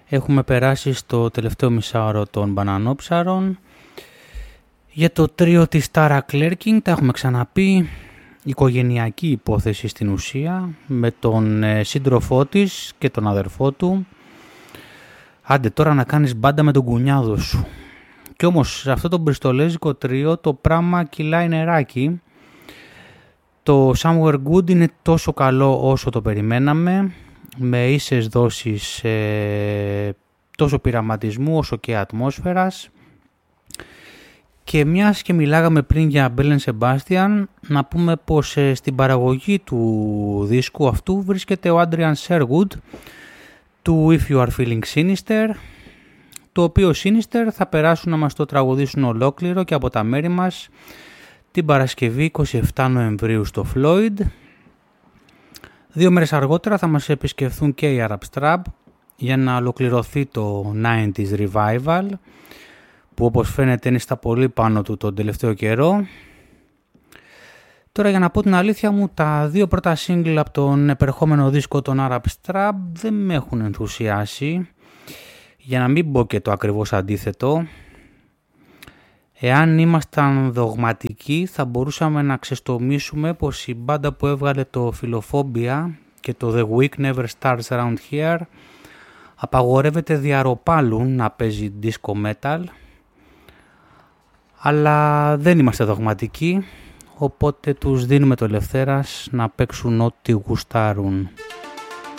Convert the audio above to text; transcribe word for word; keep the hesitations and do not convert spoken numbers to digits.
Έχουμε περάσει στο τελευταίο μισάωρο των μπανανόψαρων. Για το τρίο της Tara Clerking τα έχουμε ξαναπεί. Οικογενειακή υπόθεση στην ουσία, με τον ε, σύντροφό της και τον αδερφό του. Άντε τώρα να κάνεις μπάντα με τον κουνιάδο σου. Κι όμως σε αυτό το μπριστολέζικο τρίο το πράγμα κυλάει νεράκι. Το Somewhere Good είναι τόσο καλό όσο το περιμέναμε, με ίσες δόσεις ε, τόσο πειραματισμού όσο και ατμόσφαιρας. Και μιας και μιλάγαμε πριν για Belle and Sebastian, να πούμε πως ε, στην παραγωγή του δίσκου αυτού βρίσκεται ο Adrian Sherwood του If You Are Feeling Sinister, το οποίο Sinister θα περάσουν να μας το τραγουδήσουν ολόκληρο και από τα μέρη μας την Παρασκευή εικοστή εβδόμη Νοεμβρίου στο Floyd. Δύο μέρες αργότερα θα μας επισκεφθούν και οι Arab Strap για να ολοκληρωθεί το ενενήντα Revival, που όπως φαίνεται είναι στα πολύ πάνω του τον τελευταίο καιρό. Τώρα για να πω την αλήθεια μου, τα δύο πρώτα single από τον επερχόμενο δίσκο των Arab Strap δεν με έχουν ενθουσιάσει, για να μην πω και το ακριβώς αντίθετο. Εάν ήμασταν δογματικοί θα μπορούσαμε να ξεστομίσουμε πως η μπάντα που έβγαλε το Philophobia και το The Week Never Starts Around Here απαγορεύεται διαρροπάλου να παίζει disco metal, αλλά δεν είμαστε δογματικοί, οπότε τους δίνουμε το ελευθέρας να παίξουν ό,τι γουστάρουν.